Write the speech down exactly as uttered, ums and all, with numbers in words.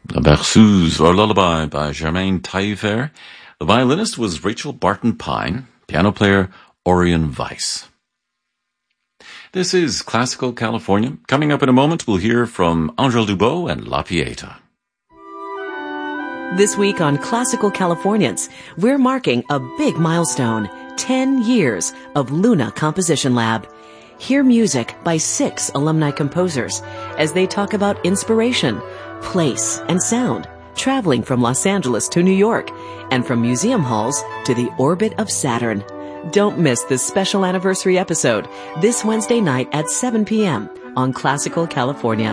La Berceuse, or Lullaby by Germaine Taillefer. The violinist was Rachel Barton Pine, piano player Orion Weiss. This is Classical California. Coming up in a moment, we'll hear from Angèle Dubot and La Pieta. This week on Classical Californians, we're marking a big milestone, ten years of Luna Composition Lab. Hear music by six alumni composers as they talk about inspiration, place, and sound, traveling from Los Angeles to New York and from museum halls to the orbit of Saturn. Don't miss this special anniversary episode this Wednesday night at seven p.m. on Classical California.